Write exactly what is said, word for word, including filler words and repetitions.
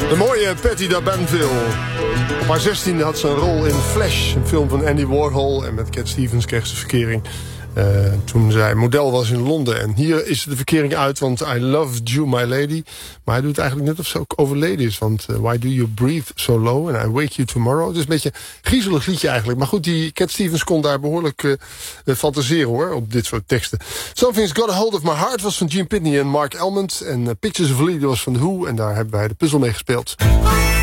De mooie Patti D'Banville. Op haar zestiende had ze een rol in Flash, een film van Andy Warhol. En met Cat Stevens kreeg ze verkering uh, toen zij model was in Londen. En hier is de verkering uit, want I Loved You, My Lady. Maar hij doet eigenlijk net of ze ook overleden is. Want uh, Why Do You Breathe So Low and I Wake You Tomorrow. Het is een beetje een griezelig liedje eigenlijk. Maar goed, die Cat Stevens kon daar behoorlijk uh, fantaseren hoor, op dit soort teksten. Something's Got a Hold of My Heart was van Gene Pitney en Mark Almond. En uh, Pictures of Lee was van The Who. En daar hebben wij de puzzel mee gespeeld.